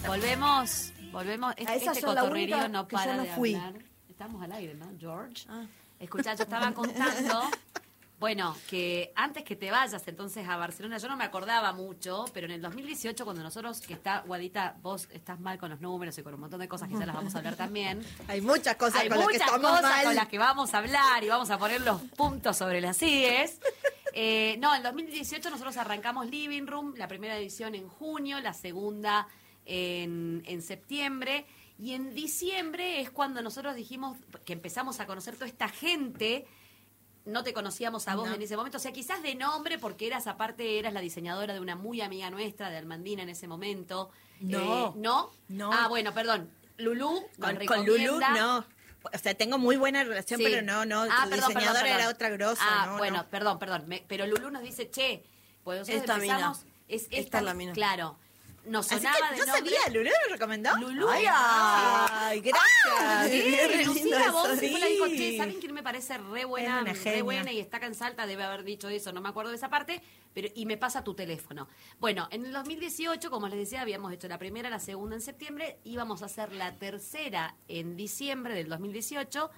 Volvemos. Este cotorrerío no para no de fui. hablar. Estamos al aire, ¿no, George? Escuchá, yo estaba contando, bueno, que antes que te vayas entonces a Barcelona, yo no me acordaba mucho, pero en el 2018, cuando nosotros, Guadita, vos estás mal con los números y con un montón de cosas que ya las vamos a hablar también. Hay muchas cosas Hay con las que muchas estamos cosas mal. con las que vamos a hablar y vamos a poner los puntos sobre las IES. No, en 2018 nosotros arrancamos Living Room, la primera edición en junio, la segunda en septiembre, y en diciembre es cuando nosotros dijimos que empezamos a conocer toda esta gente. No te conocíamos a vos en ese momento, o sea, quizás de nombre, porque eras la diseñadora de una muy amiga nuestra, de Almandina en ese momento. No. ¿No? Ah, bueno, perdón. Lulú Con Lulú, no. O sea, tengo muy buena relación, Sí. pero no. Tu diseñadora era otra grosa. Bueno, perdón. Pero Lulú nos dice, che, pues nosotros Esta empezamos... mina. Es Esta es la mina. Claro. Nos Así sonaba que de yo nombre. sabía, ¿Lulú lo recomendó? Lulú. Ay, gracias. Qué lindo Lucila eso, Bonzi fue la que dijo, sí. che, ¿saben quién me parece re buena? Es una Re genia. buena y está acá en Salta, debe haber dicho eso, no me acuerdo de esa parte, pero y me pasa tu teléfono. Bueno, en el 2018, como les decía, habíamos hecho la primera, la segunda en septiembre, íbamos a hacer la tercera en diciembre del 2018,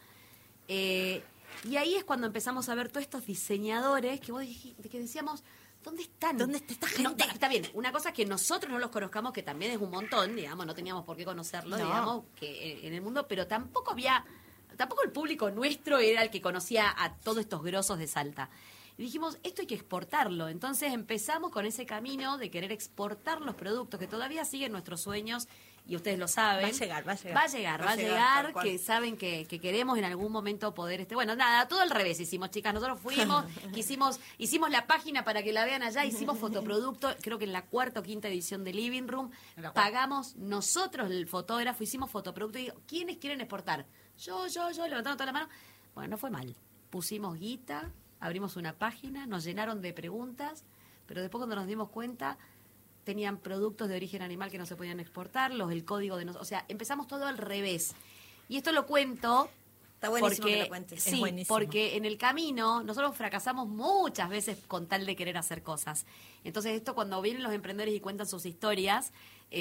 y ahí es cuando empezamos a ver todos estos diseñadores que vos que decíamos, ¿dónde están? ¿Dónde está esta gente? No, está bien, una cosa es que nosotros no los conozcamos, que también es un montón, digamos, no teníamos por qué conocerlos, No. digamos, que en el mundo, pero tampoco el público nuestro era el que conocía a todos estos grosos de Salta. Y dijimos, esto hay que exportarlo. Entonces empezamos con ese camino de querer exportar los productos, que todavía siguen nuestros sueños, y ustedes lo saben. Va a llegar. Va a llegar, que saben que queremos en algún momento poder... Bueno, nada, todo al revés hicimos, chicas. Nosotros fuimos, hicimos la página para que la vean allá, hicimos fotoproducto, creo que en la cuarta o quinta edición de Living Room, pagamos nosotros el fotógrafo, hicimos fotoproducto y digo, ¿quiénes quieren exportar? Yo, levantando toda la mano. Bueno, no fue mal. Pusimos guita, abrimos una página, nos llenaron de preguntas, pero después cuando nos dimos cuenta tenían productos de origen animal que no se podían exportar, el código de o sea, empezamos todo al revés. Y esto lo cuento Está buenísimo porque, que lo cuentes. sí, Es buenísimo. porque en el camino nosotros fracasamos muchas veces con tal de querer hacer cosas. Entonces esto cuando vienen los emprendedores y cuentan sus historias,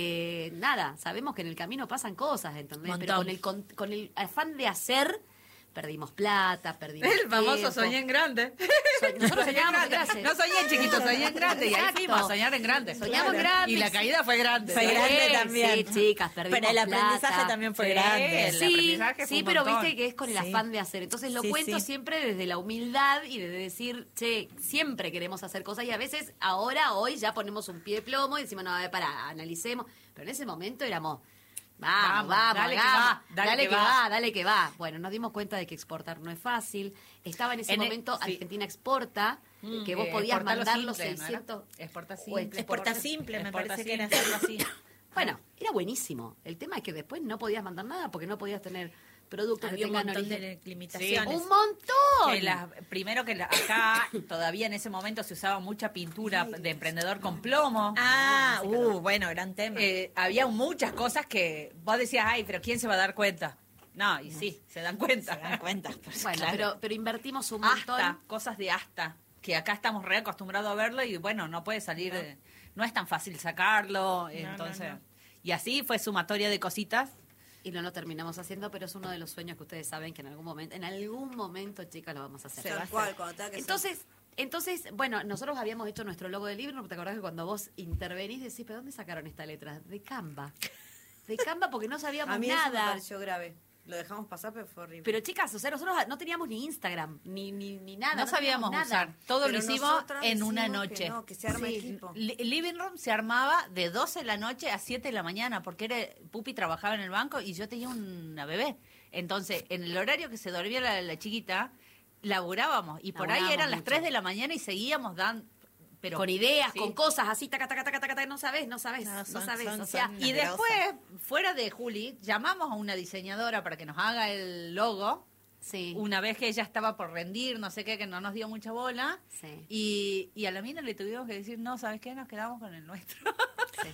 nada, sabemos que en el camino pasan cosas, ¿entendés? Montón. Pero con el afán de hacer, perdimos plata, perdimos El famoso tiempo. soñé en grande. Nosotros Soñé en soñábamos grande. en No soñé en chiquito, soñé en grande. Y ahí Exacto. fuimos a soñar en grande. Soñamos grande. Y la caída fue grande. Fue grande también. Sí, chicas, perdimos Pero el aprendizaje plata. también fue Sí, grande. el Sí, aprendizaje fue sí, un pero montón. viste que es con el Sí. afán de hacer. Entonces lo Sí, cuento sí. siempre desde la humildad y desde decir, che, siempre queremos hacer cosas y a veces hoy ya ponemos un pie de plomo y decimos, no, a ver, pará, analicemos. Pero en ese momento éramos, vamos, dale que va, dale que va. Bueno, nos dimos cuenta de que exportar no es fácil. Estaba en ese momento sí. Argentina Exporta, que vos podías exportalo mandar los simple, ¿no era? 600... Exporta o simple. Exporta simple, me Exporta parece que era simple. algo así. Bueno, era buenísimo. El tema es que después no podías mandar nada porque no podías tener productos Había que un tengan montón origen. de limitaciones. ¡Un montón! Que acá todavía en ese momento se usaba mucha pintura de emprendedor con plomo. Bueno, gran tema. Había muchas cosas que vos decías, ay, pero ¿quién se va a dar cuenta? No, y sí, se dan cuenta. Se dan cuenta. Pues, Bueno, claro. pero invertimos un montón. Cosas de asta, que acá estamos re acostumbrados a verlo y bueno, no puede salir, no es tan fácil sacarlo, entonces... no. Y así fue sumatoria de cositas. Y no lo terminamos haciendo, pero es uno de los sueños que ustedes saben que en algún momento, chicas, lo vamos a hacer. Se va a hacer. Cuando tenga que Entonces, bueno, nosotros habíamos hecho nuestro logo de libro, ¿te acordás que cuando vos intervenís decís, ¿pero dónde sacaron esta letra? De Canva. De Canva porque no sabíamos a mí eso me nada. pareció grave. Lo dejamos pasar, pero fue horrible. Pero chicas, o sea, nosotros no teníamos ni Instagram, ni nada. No sabíamos teníamos usar. nada. Todo Pero lo hicimos nosotras en una decimos noche. Que no, que se arme Sí. equipo. Living Room se armaba de 12 de la noche a 7 de la mañana, porque Pupi trabajaba en el banco y yo tenía una bebé. Entonces, en el horario que se dormía la chiquita, laburábamos. Y por ahí Laburábamos eran las mucho. 3 de la mañana y seguíamos dando... Pero, Con ideas, sí. con cosas así, taca, no sabes. No, o sea, son Y Una después, fuera de Juli, llamamos a una diseñadora para que nos haga el logo. sí. Una vez que ella estaba por rendir, no sé qué, que no nos dio mucha bola. Sí. Y a la mina le tuvimos que decir, no, ¿sabes qué? Nos quedamos con el nuestro. Sí.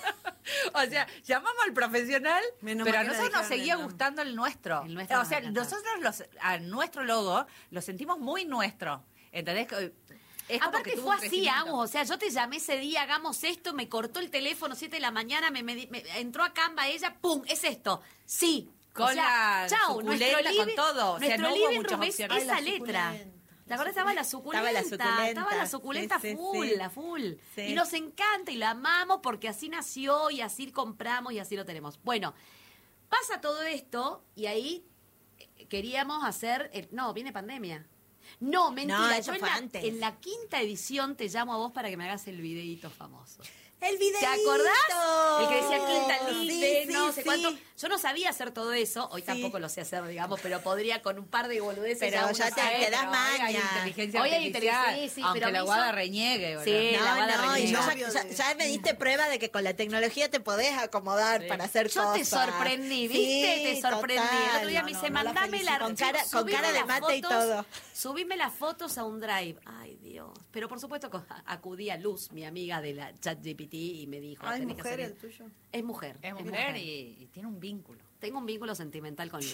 O sea, llamamos al profesional, Menos pero a mal que la nosotros nos dejaron seguía en- gustando el nuestro. El nuestro O nos sea, encantaba. nosotros a nuestro logo lo sentimos muy nuestro. ¿Entendés? es como Aparte que tuvo fue un así, crecimiento. Agus, o sea, yo te llamé ese día, hagamos esto, me cortó el teléfono, 7 de la mañana, me entró a Canva ella, ¡pum! Es esto. Sí. Con la chau, suculenta, con todo. O sea, nuestro no hubo living muchas room es opciones. esa Ay, la letra. suculenta. ¿Te acuerdas? Estaba la suculenta. Estaba la suculenta Sí, sí, full, sí. la full. Sí. Y nos encanta y la amamos porque así nació y así compramos y así lo tenemos. Bueno, pasa todo esto y ahí queríamos hacer... no, viene pandemia. No, mentira. No, eso yo fue antes. en la 5ª edición te llamo a vos para que me hagas el videíto famoso. El videíto. ¿Te acordás? El que decía quinta Sí, liste, sí, no sé sí. cuánto. Yo no sabía hacer todo eso, hoy Sí. tampoco lo sé hacer, digamos, pero podría con un par de boludeces. Pero uno ya te sabe, das pero maña. Hay inteligencia Hoy hay artificial, inteligencia, sí, aunque pero la me guada hizo- reniegue, ¿verdad? Sí, la No, bala no, y reniega. ya me diste prueba de que con la tecnología te podés acomodar Sí. para hacer Yo cosas. te sorprendí, ¿viste? Sí, te sorprendí. El otro día total. me No, dice, no, la mandame la... felicito. Con subime cara de las mate y todo. Subime las fotos a un drive. Ay, Dios. Pero por supuesto acudí a Luz, mi amiga de la ChatGPT, y me dijo... Ah, ¿es tenés que mujer hacer- el tuyo? Es mujer. Es mujer y tiene un vínculo. Tengo un vínculo sentimental con Luz.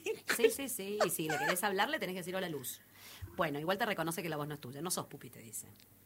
Sí. Y si le querés hablar, le tenés que decir hola, Luz. Bueno, igual te reconoce que la voz no es tuya. No sos Pupi, te dice.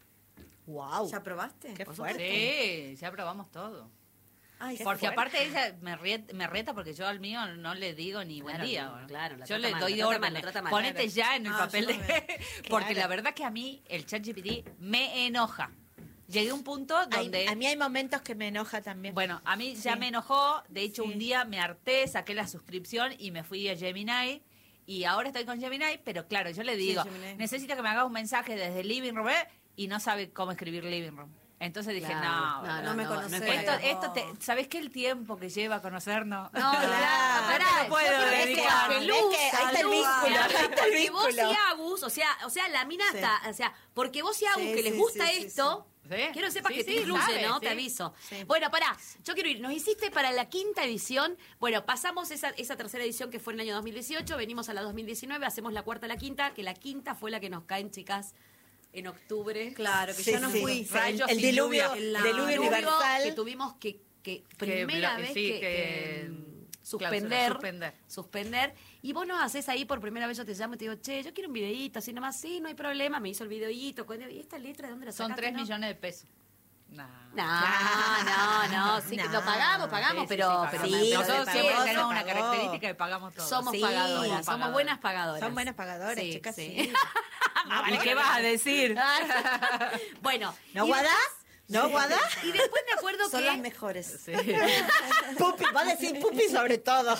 Wow. ¿Ya probaste? Qué Por fuerte. Sí, ya probamos todo. Ay, Porque qué aparte ella me reta porque yo al mío no le digo ni buen Claro, día. no, ¿no? claro, la yo trata le mal, doy la trata mal, órdenes. la trata mal, Ponete claro. ya en el Ah, papel yo de... no Porque Claro. la verdad que a mí el ChatGPT me enoja. Llegué a un punto donde... A mí hay momentos que me enoja también. Bueno, a mí ya Sí. me enojó. De hecho, Sí. un día me harté, saqué la suscripción y me fui a Gemini. Y ahora estoy con Gemini, pero claro, yo le digo, Gemini. necesito que me haga un mensaje desde Living Room y no sabe cómo escribir Living Room. Entonces dije, Claro, no me conocés. es esto, para acá. ¿sabés qué el tiempo que lleva a conocernos? No, claro, no me puedo yo quiero dedicar. que ¿Ves Luz, que ahí está el Luz, vínculo? claro, Ahí está el porque vos y vínculo. Agus, o sea, la mina Sí. está, o sea, porque vos y Agus Sí, que les sí, gusta sí, sí, esto, sí. quiero que sepas Sí, que te sí, incluye, sabe, ¿no? sí. Te aviso. Sí. Bueno, pará, yo quiero ir, nos hiciste para la 5ª edición, bueno, pasamos esa 3ª edición que fue en el año 2018, venimos a la 2019, hacemos la 4ª, la 5ª, que la 5ª fue la que nos caen, chicas, en octubre. Claro, que Sí, yo no sí. fui. Rayos El y diluvio, lluvia. La- diluvio Diluvio universal. que tuvimos que primera vez que suspender. Suspender. Y vos nos haces ahí por primera vez, yo te llamo y te digo, che, yo quiero un videíto, así nomás, sí, no hay problema, me hizo el videíto. ¿Y esta letra de dónde la Son sacaste? 3 no? millones de pesos. Nah. No, sí, No. lo pagamos, Sí, sí, pero... sí, pero sí, nosotros se siempre pagó, tenemos se una pagó. característica que pagamos todo. somos Sí, pagadoras, somos somos buenas pagadoras. Son buenas pagadoras, Sí, chicas, sí. sí. ¿Y qué vas a decir? Bueno. ¿No y guadás? después- ¿No guadás? Y después me acuerdo Son que... las mejores. Pupi, va a decir Pupi sobre todo.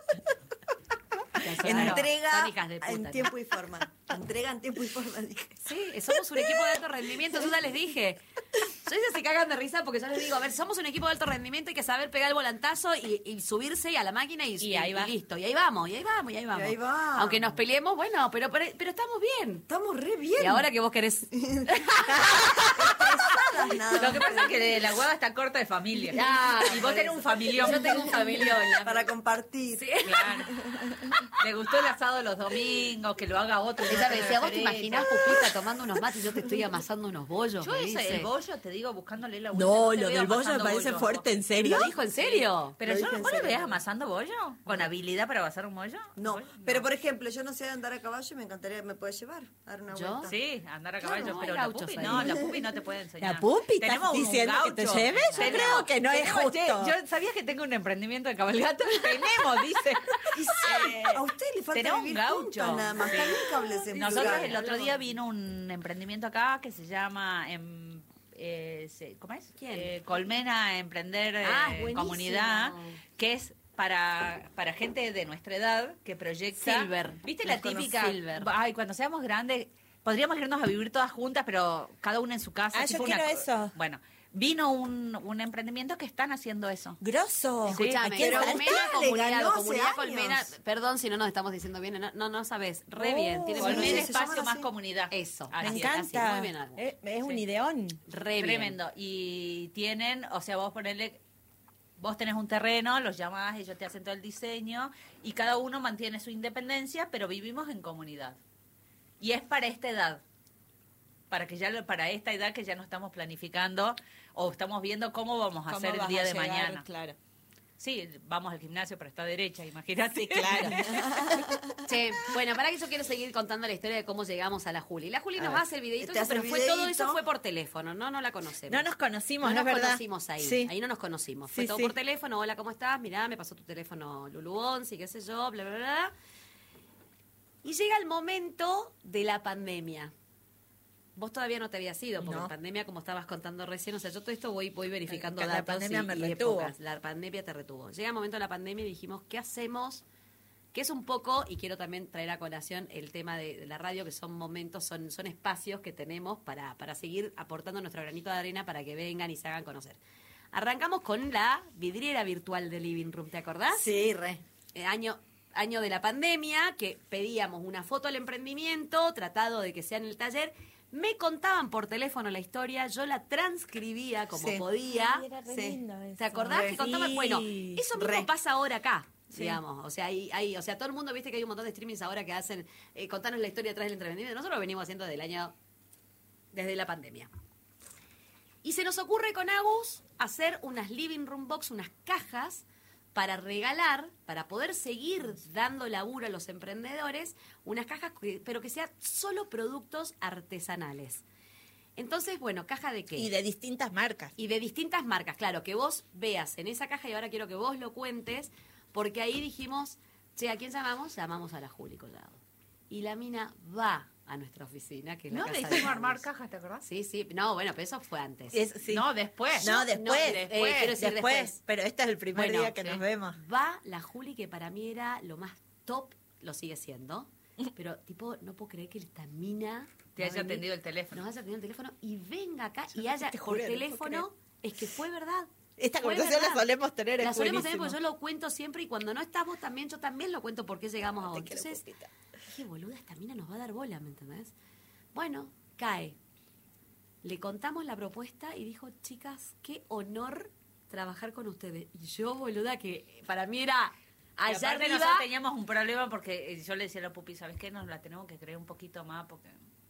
Entrega Son hijas de puta, en ¿no? tiempo y forma. Entrega en tiempo y forma, dije. Sí, somos un equipo de alto rendimiento, yo ya les dije. Yo ya se cagan de risa porque yo les digo, a ver, somos un equipo de alto rendimiento, hay que saber pegar el volantazo y subirse a la máquina y ahí va. listo. Y ahí vamos. Y ahí va. Aunque nos peleemos, bueno, pero estamos bien. Estamos re bien. Y ahora que vos querés... Estresadas nada Lo que más. pasa es que la guada está corta de familia. Ah, y vos tenés un familión. Yo tengo un familión. Para compartir. Sí. Claro. Le gustó el asado los domingos, que lo haga otro. Ella me decía, vos te imaginás, Pupita, tomando unos mates y yo te estoy amasando unos bollos. Yo me ese, dice. el bollo, te digo, buscándole la vuelta. No, te lo veo del bollo me amasando parece bollo. fuerte, ¿en serio? ¿Lo dijo en serio? Pero Lo yo, dije en ¿vos lo serio. veías amasando bollo? ¿Con habilidad para amasar un bollo? No, Bollo, pero por ejemplo, yo no sé andar a caballo y me encantaría, ¿me puedes llevar? A dar una ¿Yo? vuelta. Sí, andar a Claro, caballo, no pero hay la gauchos pupi ahí. no, la pupi no te puede enseñar. ¿La pupi? ¿Estás Tenemos un diciendo que te gaucho. lleve? Yo Tenemos- creo que no es tenemos- che, justo. Yo sabías que tengo un emprendimiento de cabalgata. Tenemos, dice. Y sí, a usted le falta tenemos un vivir gaucho. juntas nada más. Sí. También cables en Nosotros plural. el otro día vino un emprendimiento acá que se llama ¿cómo es? ¿Quién? Colmena Emprender buenísimo. Comunidad, que es para gente de nuestra edad que proyecta. Silver. ¿Viste Los la típica? conozco. Silver. Ay, cuando seamos grandes, podríamos irnos a vivir todas juntas, pero cada una en su casa. Ah, si yo fue una quiero co- eso. Bueno, vino un emprendimiento que están haciendo eso. Grosso. Escuchame, Aquí en pero Salta. Colmena, le comunidad, ganó hace comunidad años. Colmena, perdón si no nos estamos diciendo bien, no sabes, re bien, tiene Colmena muy Colmena bien. se Espacio llaman más así. comunidad. Eso, Así Me es, encanta. muy bien, Agus. Es un Sí. ideón. Re bien. Tremendo. Y tienen, o sea, vos tenés un terreno, los llamás, ellos te hacen todo el diseño y cada uno mantiene su independencia, pero vivimos en comunidad. Y es para esta edad. Para esta edad que ya no estamos planificando o estamos viendo cómo vamos a hacer el vas día a de llegar? mañana. Claro. Sí, vamos al gimnasio, pero está derecha, imagínate. Sí, claro. Che, bueno, para que yo quiero seguir contando la historia de cómo llegamos a la Juli. La Juli nos va a hacer videíto, Te hace pero el fue todo videíto. eso fue por teléfono, no la conocemos. No nos conocimos, No ¿no es nos verdad? conocimos ahí, Sí. ahí no nos conocimos. Fue Sí, todo sí. por teléfono, hola, ¿cómo estás? Mirá, me pasó tu teléfono Lulu Onzi, qué sé yo, bla, bla, bla. Y llega el momento de la pandemia. Vos todavía no te habías ido, porque No. en pandemia, como estabas contando recién, o sea, yo todo esto voy verificando La datos pandemia me y retuvo. épocas. La pandemia te retuvo. Llega el momento de la pandemia y dijimos, ¿qué hacemos? Que es un poco, y quiero también traer a colación el tema de la radio, que son momentos, son espacios que tenemos para seguir aportando nuestro granito de arena para que vengan y se hagan conocer. Arrancamos con la vidriera virtual de Living Room, ¿te acordás? Sí, re. Año de la pandemia, que pedíamos una foto al emprendimiento, tratado de que sea en el taller. Me contaban por teléfono la historia, yo la transcribía como Sí. podía. Ay, era re Sí. lindo eso. ¿Te acordás Re. que contaban? Sí, Bueno, eso mismo re. pasa ahora acá, Sí. digamos. O sea, o sea, todo el mundo, viste que hay un montón de streamings ahora que hacen, contanos la historia atrás del emprendimiento. Nosotros lo venimos haciendo desde la pandemia. Y se nos ocurre con Agus hacer unas living room box, unas cajas para regalar, para poder seguir dando laburo a los emprendedores, unas cajas, pero que sean solo productos artesanales. Entonces, bueno, ¿caja de qué? Y de distintas marcas. Y de distintas marcas, claro, que vos veas en esa caja, y ahora quiero que vos lo cuentes, porque ahí dijimos, che, ¿a quién llamamos? Llamamos a la Juli Collado. Y la mina va a nuestra oficina, que es la No casa le de hicimos armar Agus. cajas, ¿te acordás? Sí, sí, no, bueno, pero eso fue antes. Sí. No, después. No, después. quiero decir después. Pero este es el primer Bueno, día que sí. nos vemos. Va la Juli, que para mí era lo más top, lo sigue siendo, pero tipo, no puedo creer que esta mina Te va a haya venir, atendido el teléfono. nos haya atendido el teléfono y venga acá Yo y haya te por juro, no puedo teléfono, es que fue verdad. Esta Fue conversación la verdad. solemos tener, es La solemos tener buenísimo. porque yo lo cuento siempre y cuando no estás vos también, yo también lo cuento por qué llegamos a vos. Te quiero, Entonces, pupita. dije, boluda, esta mina nos va a dar bola, ¿me entendés? Bueno, cae. Le contamos la propuesta y dijo, chicas, qué honor trabajar con ustedes. Y yo, boluda, que para mí era Y allá aparte arriba. nosotros teníamos un problema porque yo le decía a la pupi, ¿sabes qué? Nos la tenemos que creer un poquito más porque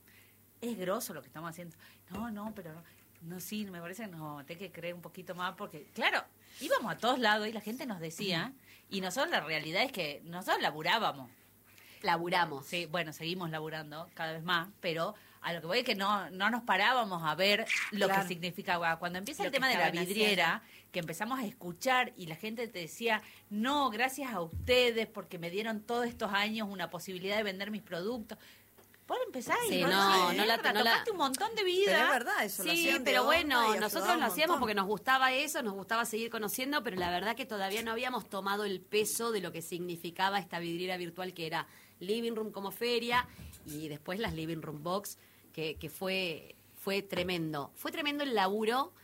es grosso lo que estamos haciendo. No, pero no, sí, me parece que nos tenés que creer un poquito más porque, claro, íbamos a todos lados y la gente nos decía, y nosotros la realidad es que nosotros laburábamos. Laburamos. Sí, bueno, seguimos laburando cada vez más, pero a lo que voy es que no nos parábamos a ver lo Claro. que significaba. Cuando empieza Lo el que tema de la estaban vidriera, que empezamos a escuchar y la gente te decía, no, gracias a ustedes porque me dieron todos estos años una posibilidad de vender mis productos. Vos empezás Sí, y no la- tocaste un montón de vida. Pero es verdad eso. lo Sí, hacían de pero onda bueno, y nosotros ayudaba lo un hacíamos montón. porque nos gustaba eso, nos gustaba seguir conociendo, pero la verdad que todavía no habíamos tomado el peso de lo que significaba esta vidriera virtual que era Living Room como feria y después las Living Room Box, que fue tremendo. Fue tremendo el laburo.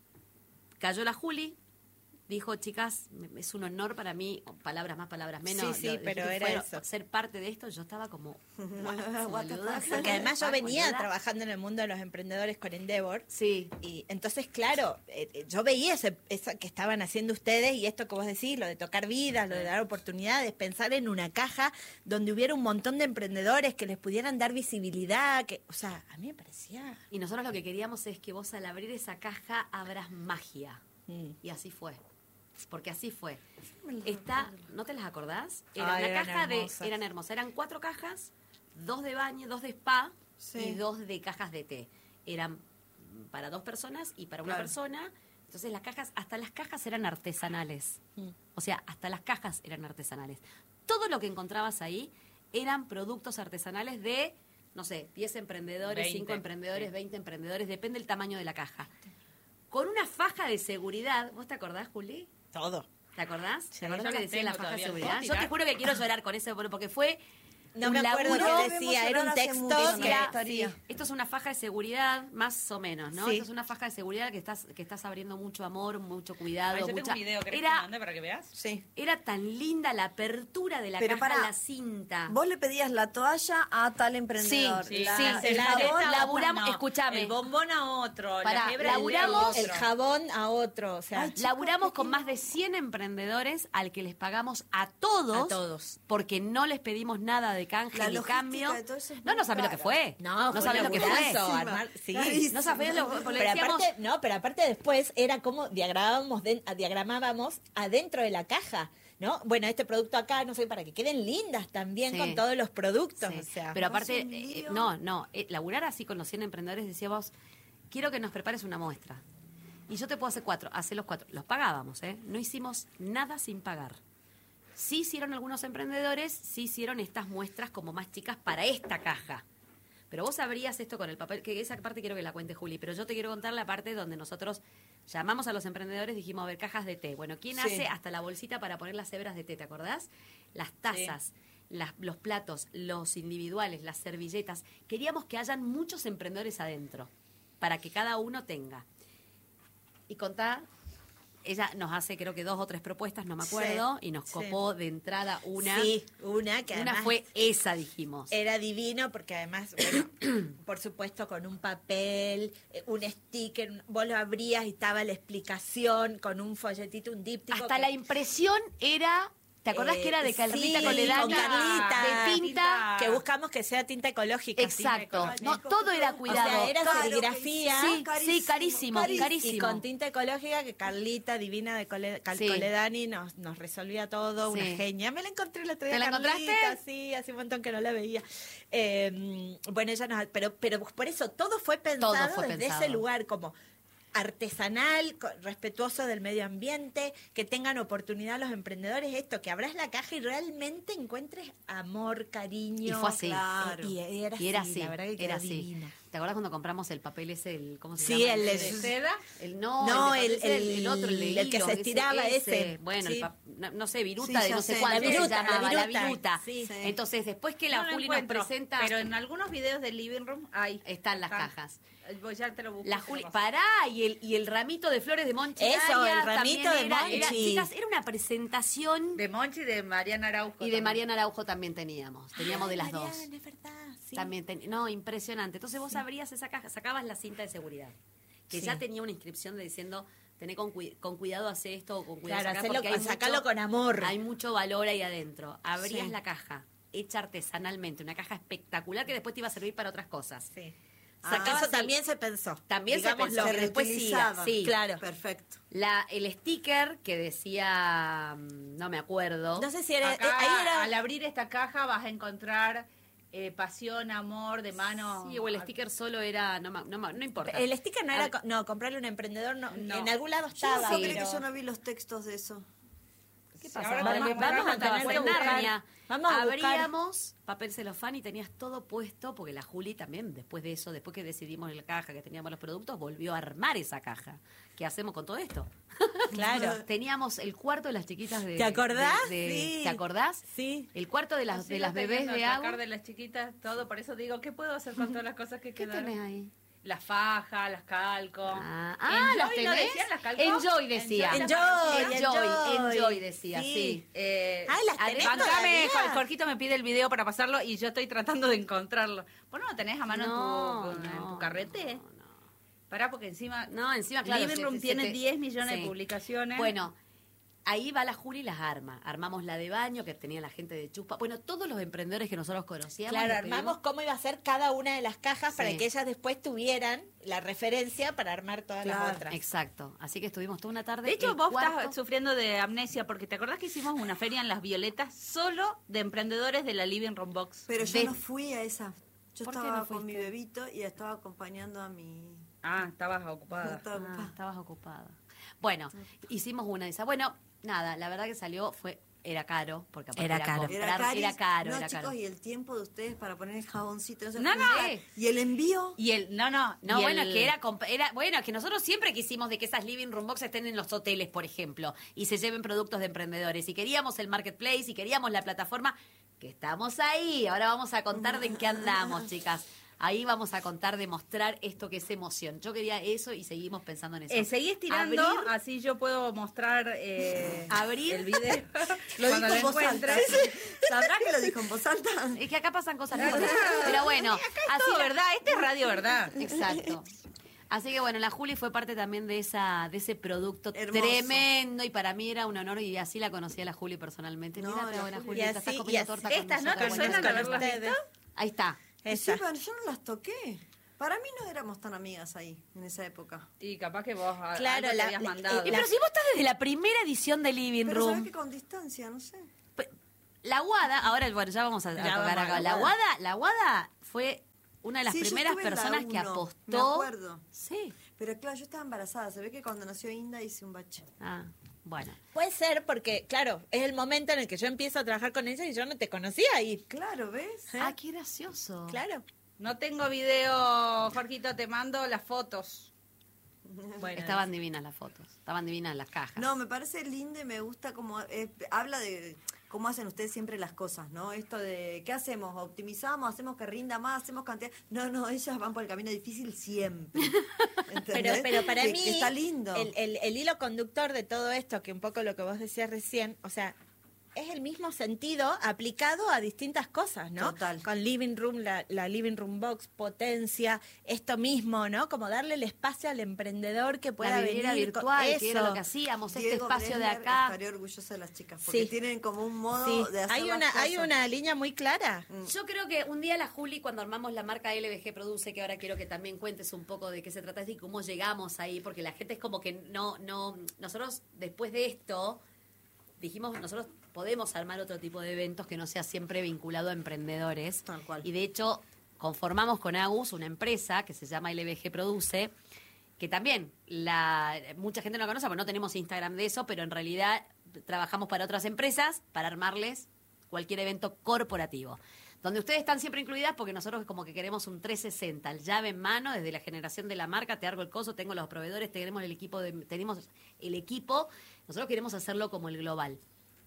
Cayó la Juli, dijo, chicas, es un honor para mí, palabras más, palabras menos. Sí, pero que era eso. ser parte de esto, yo estaba como... What the boluda, fuck. Porque además yo venía boluda. trabajando en el mundo de los emprendedores con Endeavor. Sí. Y entonces, claro, yo veía eso que estaban haciendo ustedes y esto que vos decís, lo de tocar vidas, lo de dar oportunidades, pensar en una caja donde hubiera un montón de emprendedores que les pudieran dar visibilidad, que, o sea, a mí me parecía... Y nosotros lo que queríamos es que vos al abrir esa caja abras magia. Y así fue. Porque así fue. ¿No te las acordás? Era Ay, una eran caja hermosas. eran hermosas. Eran 4 cajas, 2 de baño, 2 de spa Sí. y 2 de cajas de té. Eran para 2 personas y para una Claro. persona. Entonces hasta las cajas eran artesanales. O sea, hasta las cajas eran artesanales. Todo lo que encontrabas ahí eran productos artesanales de, no sé, 10 emprendedores, 5 20, emprendedores, sí. 20 emprendedores, depende del tamaño de la caja. Con una faja de seguridad, ¿vos te acordás, Juli? Todo. ¿Te acordás? Sí, ¿Te acordás yo lo que las decía la tengo faja de todavía. seguridad? ¿Puedo Yo te tirar? juro que quiero llorar con eso porque fue No un me acuerdo laburo. qué debemos decía, era un llorar hace texto mucho, que... Decía, estaría. sí, esto es una faja de seguridad, más o menos, ¿no? Sí. Esto es una faja de seguridad que estás abriendo mucho amor, mucho cuidado, Ay, yo tengo mucha... un video, ¿querés que te era, mande para que veas? Sí. era tan linda la apertura de la Pero caja, pará, la cinta. Vos le pedías la toalla a tal emprendedor. Sí, la- sí, el la jabón, galleta, laburamos, No, escuchame. El bombón a otro, Pará, la hebra laburamos a otro. El jabón a otro, o sea... Ay, chicos, Laburamos qué con más de 100 emprendedores al que les pagamos a todos, A todos. porque no les pedimos nada de de canje La ni logística cambio. de todo eso es no muy sabés lo que cara. fue. No, no fue sabés lo que fue. laburazo, armar- sí. No sabés lo que Pero aparte después era como diagramábamos adentro de la caja, ¿no? Bueno, este producto acá, no sé, para que queden lindas también Sí. con todos los productos, Sí. o sea. Pero no, aparte, es un lío. laburar así con los 100 emprendedores, decíamos, quiero que nos prepares una muestra. Y yo te puedo hacer 4, hacer los 4. Los pagábamos, ¿eh? No hicimos nada sin pagar. Sí hicieron algunos emprendedores, sí hicieron estas muestras como más chicas para esta caja. Pero vos sabrías esto con el papel, que esa parte quiero que la cuente Juli, pero yo te quiero contar la parte donde nosotros llamamos a los emprendedores, dijimos, a ver, cajas de té. Bueno, ¿quién Sí. hace hasta la bolsita para poner las hebras de té, te acordás? Las tazas, los platos, los individuales, las servilletas. Queríamos que hayan muchos emprendedores adentro, para que cada uno tenga. Y contá, ella nos hace creo que 2 o 3 propuestas, no me acuerdo, y nos sí. copó de entrada una. Sí, una que Una además fue esa, dijimos. era divino porque además, bueno, por supuesto con un papel, un sticker, vos lo abrías y estaba la explicación con un folletito, un díptico. Hasta que- la impresión era, ¿te acordás que era de Carlita sí, Coledana? con Carlita. De tinta. que buscamos que sea tinta ecológica. Exacto. Sí, No, todo era O cuidado. sea, era Todo- serigrafía. Sí, sí, carísimo, carísimo. Y con tinta ecológica que Carlita, divina de Sí. Coledani, nos resolvía todo, una Sí. genia. Me la encontré el otro día, ¿Te la Carlita, encontraste? sí, hace un montón que no la veía. Bueno, ella nos... Pero por eso, todo fue pensado Todo fue desde pensado. ese lugar, como artesanal, respetuoso del medio ambiente, que tengan oportunidad los emprendedores, esto, que abras la caja y realmente encuentres amor, cariño. Y fue así. Claro. Y era, Y era así, así, la verdad que era quedó así. divino. ¿Te acuerdas cuando compramos el papel ese, ¿cómo se Sí, llama? el de ¿De seda? No, el otro, el de el que hilo, se estiraba, ese. Bueno, Sí. no sé, viruta Sí, de ya no sé sé. cuánto La viruta, se llamaba, la la viruta. viruta. Sí. Sí. Entonces, después que la No lo Juli nos encuentro, presenta, pero en algunos videos del Living Room hay. están las Acá. cajas. Voy, ya te lo busco. La te lo Juli, paso. pará, y el ramito de flores de Monchi. Eso, Arias el ramito también de era, Monchi. chicas, era una presentación. De Monchi y de Mariana Araujo. Y de también. Mariana Araujo también teníamos. Teníamos de las Mariana, dos. es verdad, sí. También no, impresionante. Entonces vos abrías esa caja, sacabas la cinta de seguridad, que Sí. ya tenía una inscripción de diciendo, tené con cuidado, hace esto, o con cuidado Claro, sacá, hacerlo, porque hay sacarlo mucho- con amor. Hay mucho valor ahí adentro. Abrías Sí. la caja, hecha artesanalmente, una caja espectacular que después te iba a servir para otras cosas. Sí. Sacabas Eso el- también se pensó. También se Digámoslo. pensó, Se que después reutilizaba. sí, Claro. Perfecto. el sticker que decía, no me acuerdo. No sé si era. Acá, ahí era. al abrir esta caja vas a encontrar pasión, amor, de mano. Sí, o el sticker solo era, no importa. El sticker no A era. ver. No, comprarle un emprendedor, no, No. en algún lado Yo estaba. no puedo Sí. creer que pero- yo no vi los textos de eso. ¿Qué Sí, pasa? ahora Vamos, tenemos- vamos a vamos a tener tener que que buscar. Narnia. Vamos a buscar. Abríamos papel celofán y tenías todo puesto, porque la Juli también, después de eso, después que decidimos en la caja que teníamos los productos, volvió a armar esa caja. ¿Qué hacemos con todo esto? Claro. Teníamos el cuarto de las chiquitas de... ¿Te acordás? Sí. Sí. ¿Te acordás? Sí. El cuarto de las Así bebés teniendo de a sacar agua. de las chiquitas, todo. Por eso digo, ¿qué puedo hacer con todas las cosas que ¿Qué quedaron? tenés ahí? Las fajas, las calco. Ah, Enjoy, ¿las ¿no tenés? decían las calco? Enjoy decía. Enjoy decía, Sí. sí. Ay, las tenés Bancame, todavía. Jorgito me pide el video para pasarlo y yo estoy tratando de encontrarlo. ¿Vos no lo tenés a mano en tu carrete? Pará, porque encima... No, encima, claro. Living Room tiene 10 millones de publicaciones. Bueno, ahí va la Juli y las arma. Armamos la de baño, que tenía la gente de Chuspa. Bueno, todos los emprendedores que nosotros conocíamos. Claro, les armamos pedimos- cómo iba a ser cada una de las cajas para Sí. que ellas después tuvieran la referencia para armar todas Claro. las otras. Exacto. Así que estuvimos toda una tarde. de hecho, el vos cuarto- estás sufriendo de amnesia porque te acordás que hicimos una feria en Las Violetas solo de emprendedores de la Living Room Box. Pero yo De- no fui a esa. Yo ¿Por qué estaba no con mi fuiste? bebito y estaba acompañando a mi... Ah, estabas ocupada. Estaba ocupada. Estabas ocupada. Bueno, hicimos una de esas. Bueno, nada, la verdad que salió, era caro, porque aparte Era caro. comprar, caris- era caro, No, era chicos, caro. y el tiempo de ustedes para poner el jaboncito. se No, puede no. usar. Y el envío. Y el, no, No, y bueno, el- es que bueno, es que nosotros siempre quisimos de que esas living room box estén en los hoteles, por ejemplo, y se lleven productos de emprendedores. Y queríamos el marketplace y queríamos la plataforma, que estamos ahí. Ahora vamos a contar de en qué andamos, chicas. Ahí vamos a contar de mostrar esto que es emoción. Yo quería eso y seguimos pensando en eso. seguí estirando, Abrir- así yo puedo mostrar Abrir. el video. Lo Cuando dijo en voz alta. encuentres. ¿Sabrá que lo dijo en voz alta? Es que acá pasan cosas locas. Pero bueno, Todo verdad, este es radio verdad. Exacto. Así que bueno, la Juli fue parte también de ese producto Hermoso. tremendo y para mí era un honor y así la conocí a la Juli personalmente. No, Mira qué la buena Juli. Julieta, Y está así- comiendo y así- torta con estas, ¿no? nosotras. Que Bueno, suenan, con haberlas ustedes. visto. Ahí está. Sí, Esa. pero yo no las toqué. Para mí no éramos tan amigas ahí, en esa época. Y capaz que vos Claro, algo te la- habías la- mandado. Pero si vos estás desde la primera edición de Living Pero sabes Room. que con distancia, no sé. La Guada, ahora bueno, ya vamos a Ya tocar vamos a acá. la La Guada fue una de las Sí, yo primeras estuve en la personas que 1, apostó. me acuerdo. Sí. Pero claro, yo estaba embarazada. Se ve que cuando nació Inda hice un bache. Ah, bueno. Puede ser porque, claro, es el momento en el que yo empiezo a trabajar con ella y yo no te conocía ahí. Claro, ¿ves? Ah, qué gracioso. Claro. No tengo video, Jorgito, te mando las fotos. Bueno, Estaban divinas las fotos. Estaban divinas las cajas. No, me parece lindo y me gusta como habla de cómo hacen ustedes siempre las cosas, ¿no? Esto de ¿qué hacemos? ¿Optimizamos? ¿Hacemos que rinda más? ¿Hacemos cantidad? No, ellas van por el camino difícil siempre. ¿Entendés? pero para Que mí, está lindo. el hilo conductor de todo esto, que un poco lo que vos decías recién, o sea, es el mismo sentido aplicado a distintas cosas, ¿no? Total. Con Living Room, la Living Room Box, potencia, esto mismo, ¿no? Como darle el espacio al emprendedor que pueda la vidriera venir con virtual, eso. que era lo que hacíamos, este Diego espacio de Bresler acá. estaría orgulloso de las chicas porque Sí. tienen como un modo Sí, de hacer hay las hay cosas. una línea muy clara. Yo creo que un día la Juli, cuando armamos la marca LBG Produce, que ahora quiero que también cuentes un poco de qué se trata y cómo llegamos ahí, porque la gente es como que nosotros después de esto dijimos, nosotros podemos armar otro tipo de eventos que no sea siempre vinculado a emprendedores. Tal cual. Y de hecho, conformamos con Agus una empresa que se llama LBG Produce, que también mucha gente no conoce, porque no tenemos Instagram de eso, pero en realidad trabajamos para otras empresas para armarles cualquier evento corporativo. Donde ustedes están siempre incluidas porque nosotros como que queremos un 360, el llave en mano, desde la generación de la marca, te argo el coso, tengo los proveedores, tenemos el equipo, nosotros queremos hacerlo como el global.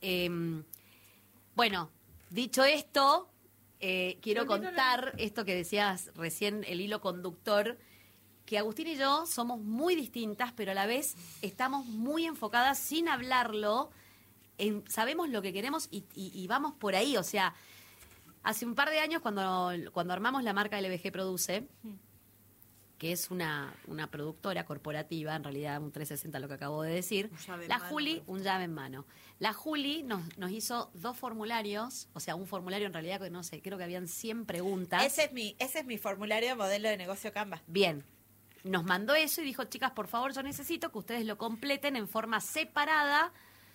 Bueno, dicho esto, quiero contar esto que decías recién, el hilo conductor, que Agustín y yo somos muy distintas, pero a la vez estamos muy enfocadas sin hablarlo, sabemos lo que queremos y vamos por ahí, o sea, hace un par de años cuando armamos la marca LBG Produce, que es una productora corporativa, en realidad un 360 lo que acabo de decir, Un llave en la mano, Juli, por un llave en mano. La Juli nos hizo 2 formularios, o sea, un formulario en realidad que no sé, creo que habían 100 preguntas. Ese es mi formulario de modelo de negocio Canva. Bien, nos mandó eso y dijo, chicas, por favor, yo necesito que ustedes lo completen en forma separada,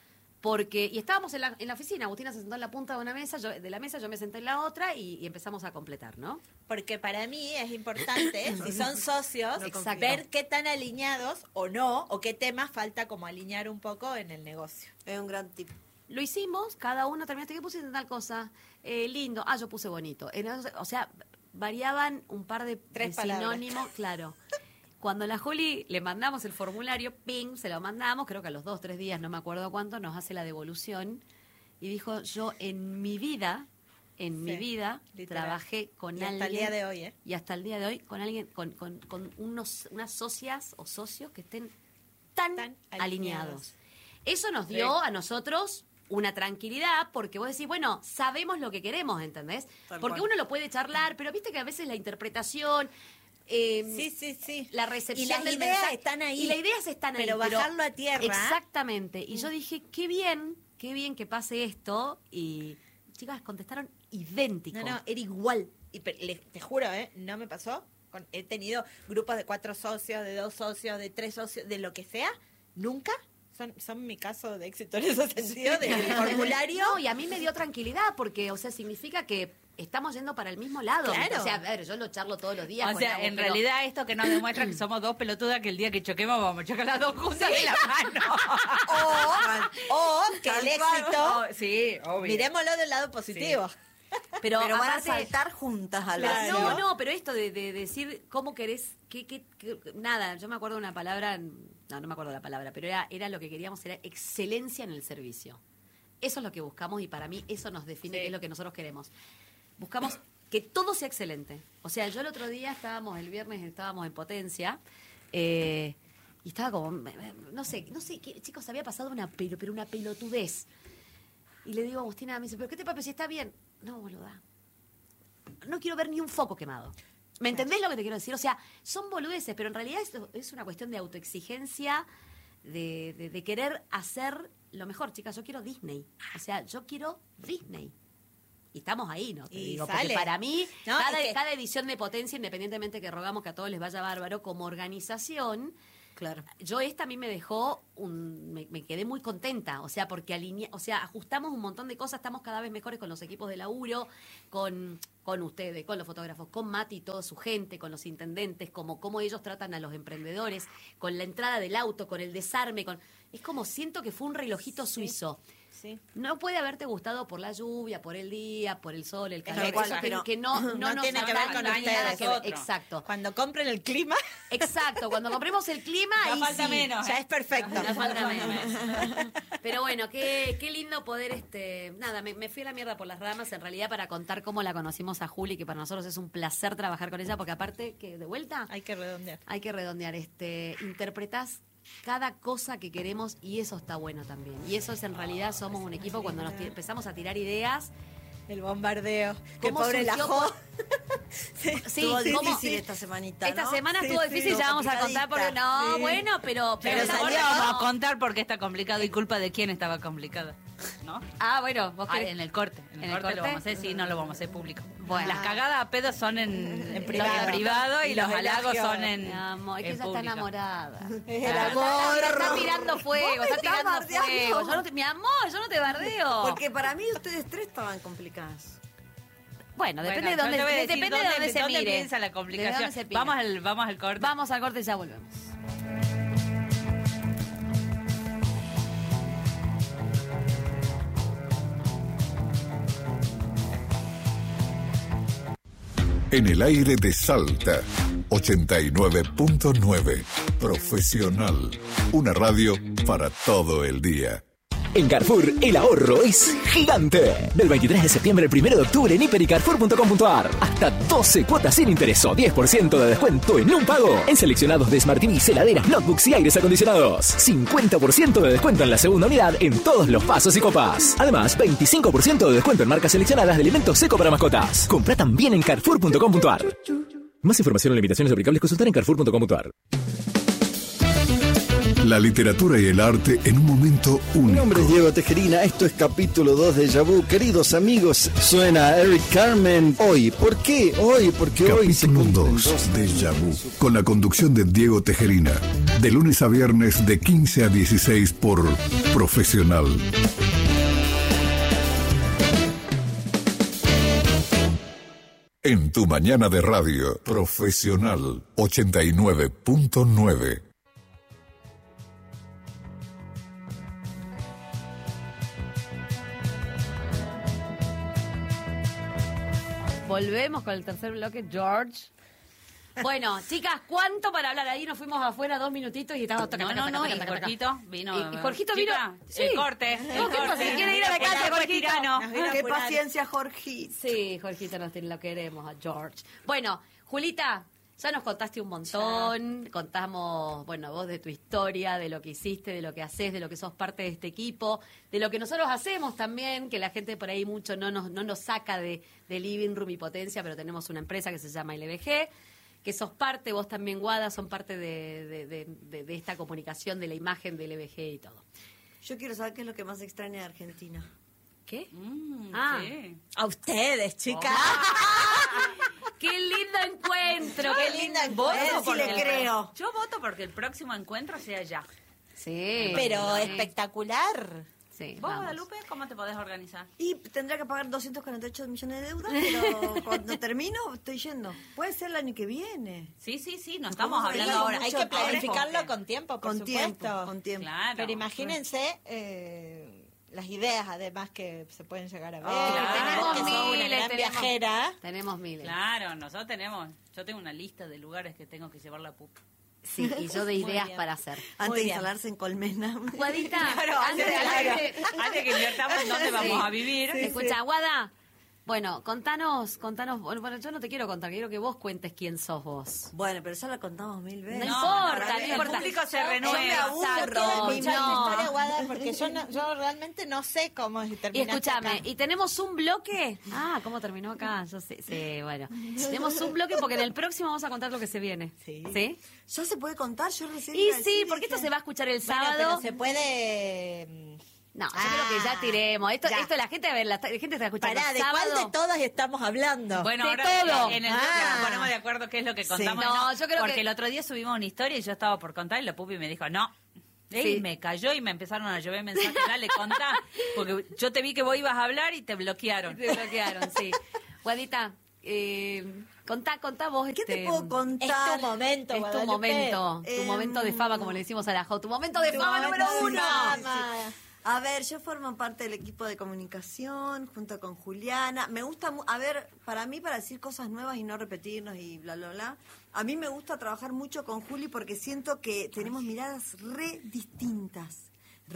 y estábamos en la oficina, Agustina se sentó en la punta de una mesa, yo me senté en la otra y empezamos a completar, ¿no? Porque para mí es importante, si son socios, Exacto. ver qué tan alineados o no, o qué temas falta como alinear un poco en el negocio. Es un gran tip. Lo hicimos, cada uno terminaste, ¿qué pusiste tal cosa? Lindo, yo puse bonito. O sea, variaban un par de 3 palabras. sinónimos, claro. Cuando a la Juli le mandamos el formulario, ping, se lo mandamos, creo que a los 2, 3 días, no me acuerdo cuánto, nos hace la devolución y dijo, yo en mi vida, literal. trabajé con Y alguien. hasta el día de hoy, ¿eh? Y hasta el día de hoy, con alguien, con unas socias o socios que estén tan, Tan alineados. alineados. Eso nos dio a nosotros una tranquilidad, porque vos decís, bueno, sabemos lo que queremos, ¿entendés? Tal Porque cual. uno lo puede charlar, pero viste que a veces la interpretación, Sí. la recepción Y las del ideas mensaje, están ahí. y las ideas están ahí, Pero bajarlo a tierra. Exactamente. Y yo dije, qué bien que pase esto. Y chicas contestaron idéntico. No, era igual. Te juro, no me pasó. He tenido grupos de 4 socios, de 2 socios, de 3 socios, de lo que sea. Nunca. Son mi caso de éxito en ese sentido, del formulario. No, y a mí me dio tranquilidad, porque, o sea, significa que estamos yendo para el mismo lado. Claro. O sea, a ver, yo lo charlo todos los días. O con sea, Agus, en pero- realidad esto que nos demuestra que somos 2 pelotudas que el día que choquemos vamos a chocar las 2 juntas de la mano. O que Tal el cual. éxito, Oh, sí, obvio. miremoslo del lado positivo. Pero Pero van a aparte- saltar juntas al Claro. vacío. No, pero esto de decir cómo querés, nada, yo me acuerdo de una palabra, no me acuerdo la palabra, pero era lo que queríamos, era excelencia en el servicio. Eso es lo que buscamos y para mí eso nos define Sí. qué es lo que nosotros queremos. Buscamos que todo sea excelente. O sea, yo el otro día el viernes estábamos en Potencia, y estaba como, no sé, qué, chicos, había pasado pero una pelotudez. Y le digo a Agustina, me dice, ¿pero qué te pasa? Si está bien. No, boluda. No quiero ver ni un foco quemado. ¿Me entendés lo que te quiero decir? O sea, son boludeces, pero en realidad es una cuestión de autoexigencia, de querer hacer lo mejor. Chicas, yo quiero Disney. O sea, yo quiero Disney. Y estamos ahí, ¿no? Te Y digo, sale. porque para mí, No, cada edición de Potencia, independientemente que rogamos que a todos les vaya bárbaro, como organización, Claro. yo a mí me dejó me quedé muy contenta, o sea, porque ajustamos un montón de cosas, estamos cada vez mejores con los equipos de laburo, con ustedes, con los fotógrafos, con Mati y toda su gente, con los intendentes, cómo ellos tratan a los emprendedores, con la entrada del auto, con el desarme, es como siento que fue un relojito suizo. Sí. No puede haberte gustado por la lluvia, por el día, por el sol, el calor, tal cual, eso pero que no no nos tiene que ver habrá con nada ustedes. que ver. Otro. Exacto. Cuando compren el clima, Exacto, cuando compremos el clima Ya ahí falta sí. menos. ya es perfecto. Ya falta menos. Pero bueno, qué lindo poder, nada, me fui a la mierda por las ramas, en realidad para contar cómo la conocimos a Juli, que para nosotros es un placer trabajar con ella, porque aparte, que de vuelta, Hay que redondear. hay que redondear, interpretás cada cosa que queremos y eso está bueno también. Y eso es en realidad, somos un equipo cuando empezamos a tirar ideas. El bombardeo. Que ¿Cómo pobre la surgió Jo. Sí, Estuvo ¿cómo? difícil esta semanita, Esta ¿no? semana Sí, estuvo sí, difícil, ya vamos a contar porque complicadita. no, bueno, pero Pero la salió. gorda Vamos no. a contar por qué está complicado y culpa de quién estaba complicada. ¿No? Ah, bueno, vos querés. En el corte. En el corte lo vamos a hacer, sí, no lo vamos a hacer público. Bueno. Las cagadas a pedo son en privado. privado y los halagos elogios. son en. Mi amor, es que en ella está público. enamorada. Es el Ah, amor. Está tirando fuego, Vos me está estás tirando bardeando. fuego. Mi amor, yo no te bardeo. Porque para mí ustedes tres estaban complicadas. Bueno, depende Bueno, de yo te voy a dónde, decir depende de dónde se dónde mire. piensa la De complicación. dónde se pira. Vamos al corte. Vamos al corte y ya volvemos. En el aire de Salta, 89.9. Profesional. Una radio para todo el día. En Carrefour, el ahorro es gigante. Del 23 de septiembre al 1 de octubre en hiper y carrefour.com.ar. Hasta 12 cuotas sin interés o 10% de descuento en un pago. En seleccionados de Smart TVs, heladeras, notebooks y aires acondicionados. 50% de descuento en la segunda unidad en todos los pasos y copas. Además, 25% de descuento en marcas seleccionadas de alimentos seco para mascotas. Compra también en carrefour.com.ar. Más información o limitaciones aplicables consultar en carrefour.com.ar. La literatura y el arte en un momento Mi único. nombre es Diego Tejerina, esto es capítulo 2 de Déjà Vu. Queridos amigos, suena Eric Carmen. Hoy, ¿por qué? Hoy, porque hoy se Capítulo cumplen 2 de Déjà Vu, con la conducción de Diego Tejerina. De lunes a viernes de 15 a 16 por Profesional. En tu mañana de radio, Profesional 89.9. Volvemos con el tercer bloque, George. Bueno, chicas, ¿cuánto para hablar? Ahí nos fuimos afuera 2 minutitos y estábamos tocando. No, y Jorgito vino. ¿Y Jorgito vino? Chica, Sí. El corte. No, ¿qué pasa? ¿Se quiere ir a la casa, Jorgito? Nos vino a Qué apurar. paciencia, Jorgito. Sí, Jorgito, lo queremos a George. Bueno, Julita, ya nos contaste un montón, contamos, bueno, vos de tu historia, de lo que hiciste, de lo que haces, de lo que sos parte de este equipo, de lo que nosotros hacemos también, que la gente por ahí mucho no nos saca de Living Room y Potencia, pero tenemos una empresa que se llama LBG, que sos parte, vos también, Guada, son parte de esta comunicación, de la imagen del LBG y todo. Yo quiero saber qué es lo que más extraña de Argentina. ¿Qué? Sí. A ustedes, chicas. ¡Qué lindo encuentro! Qué lindo Voto encuentro. sí le porque- creo. Yo voto porque el próximo encuentro sea ya. Sí. Pero sí. espectacular. Sí, ¿Vos, vamos. Guadalupe, cómo te podés organizar? Y tendrá que pagar 248 millones de deudas, pero cuando termino estoy yendo. Puede ser el año que viene. Sí, no estamos ¿Cómo hablando se ahora. Hay mucho que tiempo. planificarlo con tiempo, por Con supuesto. tiempo, con tiempo. Claro. Pero imagínense las ideas, además, que se pueden llegar a ver. claro. Tenemos que sos una miles, gran viajera. Tenemos miles. Claro, nosotros tenemos. Yo tengo una lista de lugares que tengo que llevar la pupa. Sí, y yo de Muy ideas bien. para hacer. Antes Muy de bien. instalarse en Colmena. Guadita, Claro, antes de que invirtamos en dónde vamos a vivir. Escucha, Guada. Bueno, contanos, bueno, yo no te quiero contar, quiero que vos cuentes quién sos vos. Bueno, pero ya la contamos 1000 veces. No importa, para no mí importa. El público se Yo me renueva. aburro. Yo quiero escuchar tu no. historia, Guada, porque yo realmente no sé cómo Y termina. escúchame, ¿y tenemos un bloque? Ah, ¿cómo terminó acá? Yo sé, sí, bueno. Tenemos un bloque porque en el próximo vamos a contar lo que se viene. Sí. ¿Sí? ¿Ya se puede contar? Yo recién Y iba a sí, decir, porque esto dije, se va a escuchar el Bueno, sábado. pero se puede. No, yo creo que ya tiremos. Esto la gente, a ver, la gente está escuchando Pará, el ¿de sábado. cuál de todas estamos hablando? Bueno, De ahora todo. en el bloque nos ponemos de acuerdo qué es lo que contamos. No, yo creo porque que- el otro día subimos una historia y yo estaba por contar y la Pupi me dijo, no. Sí. Y me cayó y me empezaron a llover mensajes, dale, contá. Porque yo te vi que vos ibas a hablar y te bloquearon. Te bloquearon, sí. Guadita, contá vos. ¿Qué te puedo Es contar? tu momento, Es tu Guadalupe. momento de fama, como le decimos a la Jo. Tu momento de fama número momento de 1. fama. A ver, yo formo parte del equipo de comunicación junto con Juliana. Me gusta, a ver, para mí, para decir cosas nuevas y no repetirnos y bla, bla, bla, a mí me gusta trabajar mucho con Juli porque siento que tenemos miradas re distintas.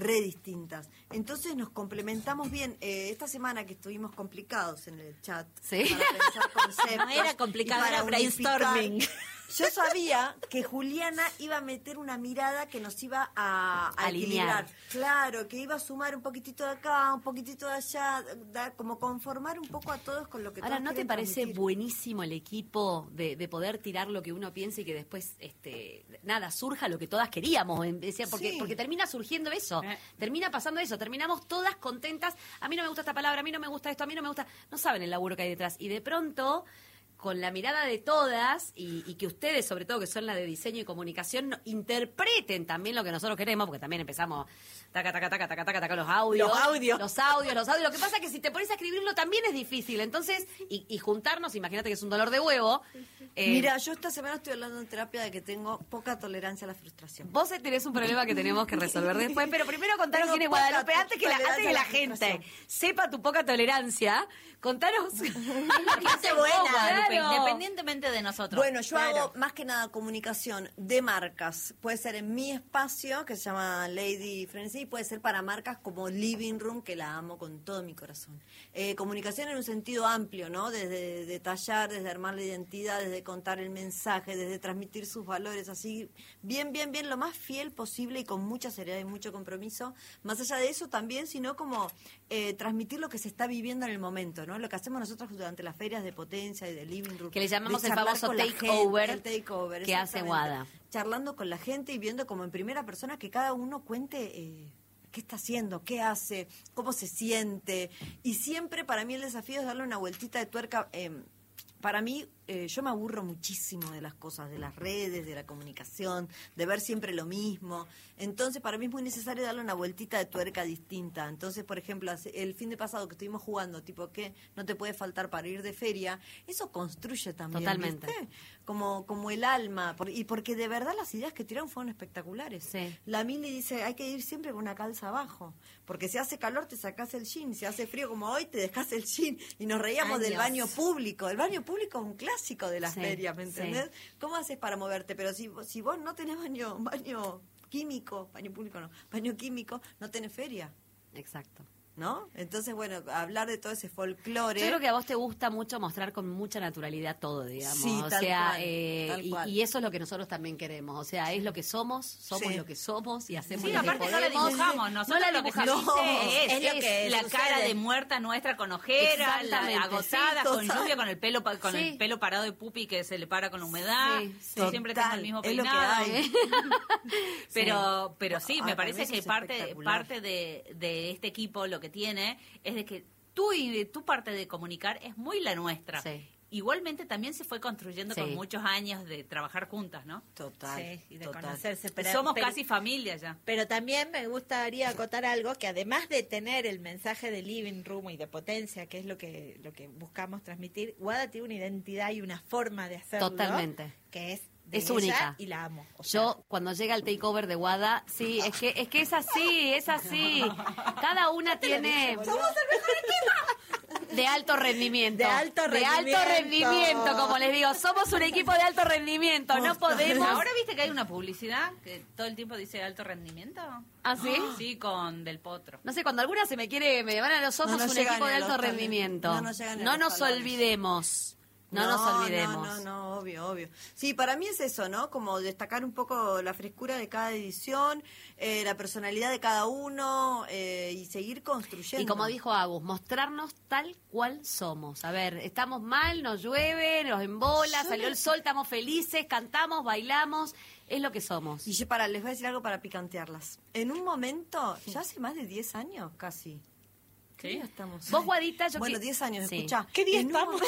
Entonces nos complementamos bien. Esta semana que estuvimos complicados en el chat Sí. para pensar conceptos No era complicado, y para era brainstorming. unificar, yo sabía que Juliana iba a meter una mirada que nos iba a Alinear. equilibrar. Claro, que iba a sumar un poquitito de acá, un poquitito de allá, como conformar un poco a todos con lo que Ahora, todos ¿no te quieren parece transmitir. buenísimo el equipo de poder tirar lo que uno piensa y que después, nada, surja lo que todas queríamos? Decía, porque, Sí. porque termina surgiendo eso, termina pasando eso, terminamos todas contentas. A mí no me gusta esta palabra, a mí no me gusta esto, a mí no me gusta. No saben el laburo que hay detrás. Y de pronto, con la mirada de todas y que ustedes, sobre todo que son la de diseño y comunicación, interpreten también lo que nosotros queremos, porque también empezamos taca, los audios. Los audios. Los audios. Lo que pasa es que si te pones a escribirlo también es difícil. Entonces, y juntarnos, imagínate que es un dolor de huevo. Mira, yo esta semana estoy hablando en terapia de que tengo poca tolerancia a la frustración. Vos tenés un problema que tenemos que resolver después, pero primero contanos Tengo quién es poca Guadalupe. Antes que la tolerancia a la gente frustración. sepa tu poca tolerancia, contanos. Gente buena, Guadalupe, Claro. independientemente de nosotros. Bueno, yo hago más que nada comunicación de marcas. Puede ser en mi espacio, que se llama Lady Frenzy, y puede ser para marcas como Living Room, que la amo con todo mi corazón. Comunicación en un sentido amplio, ¿no? Desde detallar, desde armar la identidad, desde contar el mensaje, desde transmitir sus valores, así, bien, lo más fiel posible y con mucha seriedad y mucho compromiso. Más allá de eso también, sino como transmitir lo que se está viviendo en el momento, ¿no? Lo que hacemos nosotros durante las ferias de Potencia y de Living Room. Que le llamamos de el charlar famoso con la takeover gente, el takeover que hace exactamente. Guada. Charlando con la gente y viendo como en primera persona que cada uno cuente qué está haciendo, qué hace, cómo se siente. Y siempre para mí el desafío es darle una vueltita de tuerca. Para mí, yo me aburro muchísimo de las cosas, de las redes, de la comunicación, de ver siempre lo mismo. Entonces, para mí es muy necesario darle una vueltita de tuerca distinta. Entonces, por ejemplo, el fin de pasado que estuvimos jugando, tipo, ¿qué no te puede faltar para ir de feria? Eso construye también, Totalmente. ¿viste? Como el alma. Y porque de verdad las ideas que tiraron fueron espectaculares. Sí. La Mili dice, hay que ir siempre con una calza abajo. Porque si hace calor te sacás el jean, si hace frío como hoy te dejás el jean. Y nos reíamos del Años. baño público. El baño público es un clásico de las Sí, ferias, ¿me entendés? sí. ¿Cómo haces para moverte? Pero si vos no tenés baño químico, baño público no, baño químico, no tenés feria, Exacto. ¿no? Entonces, bueno, hablar de todo ese folclore. Yo creo que a vos te gusta mucho mostrar con mucha naturalidad todo, digamos. Sí, o tal sea, cual, tal cual. y eso es lo que nosotros también queremos. O sea, es lo que somos Sí. lo que somos y hacemos Sí, lo que aparte no la podemos. dibujamos, nosotros No la lo que se dibujamos. dice es lo que la sucede. cara de muerta nuestra con ojera, la Exactamente, agotada, sí, con total. lluvia, con el pelo Sí. el pelo parado de Pupi que se le para con la humedad. Sí, sí. Yo siempre tengo el mismo Es lo que peinado. hay. Pero sí, Ay, me para mí parece eso que es parte espectacular. de este equipo lo que tiene es de que tu parte de comunicar es muy la nuestra. Sí. Igualmente también se fue construyendo Sí. con muchos años de trabajar juntas, ¿no? Total, Sí, y de total. conocerse. Pero, Somos pero- casi familia ya. Pero también me gustaría acotar algo, que además de tener el mensaje de Living Room y de potencia, que es lo que buscamos transmitir, Guada tiene una identidad y una forma de hacerlo. Totalmente. Que es de Es ella única. y la amo. O sea, Yo, cuando llega el takeover de Guada, sí, es que es así, es así. Cada una tiene... ¡Somos el mejor equipo! De alto rendimiento. De alto De alto rendimiento. rendimiento, como les digo. Somos un equipo de alto rendimiento. No podemos... Ahora viste que hay una publicidad que todo el tiempo dice alto rendimiento. ¿Ah, sí? Sí, con Del Potro. No sé, cuando alguna se me van a los ojos, No nos un llegan equipo de ni a alto los talones. rendimiento. No nos llegan ni a No los nos talones. olvidemos. No nos olvidemos. No, obvio. Sí, para mí es eso, ¿no? Como destacar un poco la frescura de cada edición, la personalidad de cada uno y seguir construyendo. Y como dijo Agus, mostrarnos tal cual somos. A ver, estamos mal, nos llueve, nos embola, salió el sol, estamos felices, cantamos, bailamos, es lo que somos. Y les voy a decir algo para picantearlas. En un momento, ya hace más de 10 años casi. ¿Qué día estamos? Vos, Guadita, yo... Bueno, 10 años, Sí. escuchá. ¿Qué día En un estamos?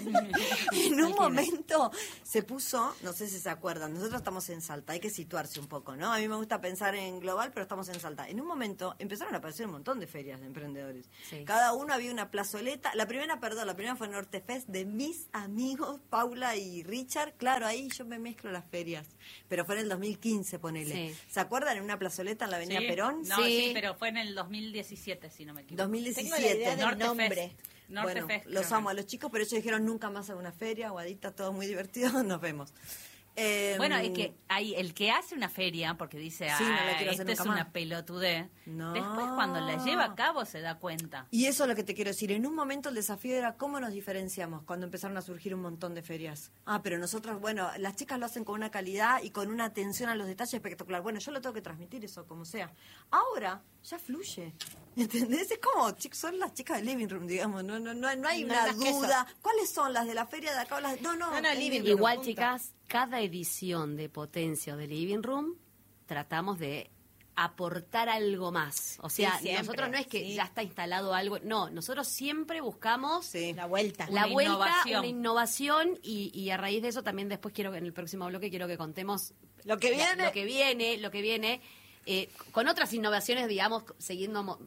En un momento se puso, no sé si se acuerdan, nosotros estamos en Salta, hay que situarse un poco, ¿no? A mí me gusta pensar en global, pero estamos en Salta. En un momento empezaron a aparecer un montón de ferias de emprendedores. Sí. Cada uno había una plazoleta. La primera fue Norte Fest de mis amigos Paula y Richard. Claro, ahí yo me mezclo las ferias. Pero fue en el 2015, ponele. Sí. ¿Se acuerdan? En una plazoleta en la Avenida Sí. Perón. No, sí, pero fue en el 2017, si no me equivoco. 2017. Tengo la idea del Norte nombre. Fest. Norte Bueno, Fest, los creo amo que. a los chicos, pero ellos dijeron nunca más a una feria, Guadita, todo muy divertido, nos vemos. Bueno, es que hay el que hace una feria, porque dice, Sí, no la quiero hacer esto es nunca una más. pelotudez, No. después cuando la lleva a cabo se da cuenta. Y eso es lo que te quiero decir. En un momento el desafío era cómo nos diferenciamos cuando empezaron a surgir un montón de ferias. Pero nosotros, bueno, las chicas lo hacen con una calidad y con una atención a los detalles espectacular. Bueno, yo lo tengo que transmitir eso, como sea. Ahora ya fluye. ¿Entendés? Es como, chicos, son las chicas de Living Room, digamos. No hay No, una las que duda. ¿Cuáles son las de la feria de acá? No, Living Room. Igual, punto. chicas, cada edición de Potencia o de Living Room tratamos de aportar algo más. O sea, Sí, siempre, nosotros no es que sí. ya está instalado algo, no, nosotros siempre buscamos Sí. La vuelta. la Una vuelta, innovación. una innovación y a raíz de eso también después quiero que en el próximo bloque quiero que contemos Lo que viene. lo que viene con otras innovaciones, digamos, siguiendo